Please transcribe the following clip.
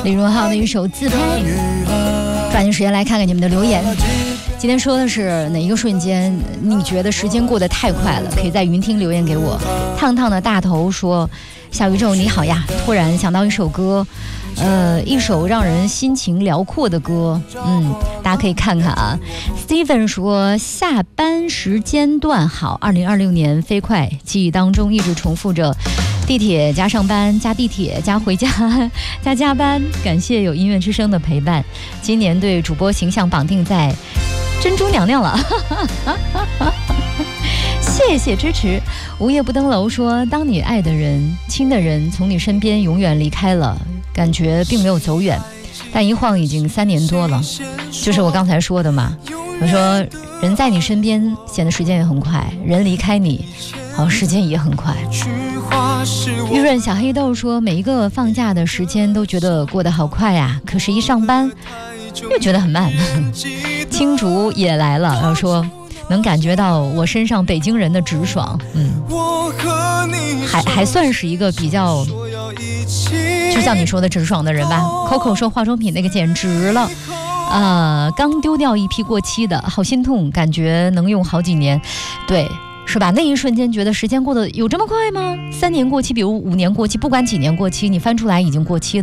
李荣浩的一首自拍。抓紧时间来看看你们的留言。今天说的是哪一个瞬间你觉得时间过得太快了，可以在云听留言给我。烫烫的大头说，小宇宙你好呀，突然想到一首歌，一首让人心情辽阔的歌，大家可以看看啊。Steven 说，下班时间段好，2026年飞快，记忆当中一直重复着地铁加上班加地铁加回家加加班，感谢有音乐之声的陪伴，今年对主播形象绑定在珍珠娘娘了谢谢支持。无夜不登楼说，当你爱的人亲的人从你身边永远离开了，感觉并没有走远，但一晃已经3年多了，就是我刚才说的嘛。我说人在你身边显得时间也很快，人离开你好时间也很快。玉润小黑豆说，每一个放假的时间都觉得过得好快呀，可是一上班又觉得很慢青竹也来了，然后说能感觉到我身上北京人的直爽，还算是一个比较就像你说的直爽的人吧。 Coco 说化妆品那个简直了，刚丢掉一批过期的，好心痛，感觉能用好几年，对，是吧？那一瞬间觉得时间过得有这么快吗？3年过期，比如5年过期，不管几年过期，你翻出来已经过期的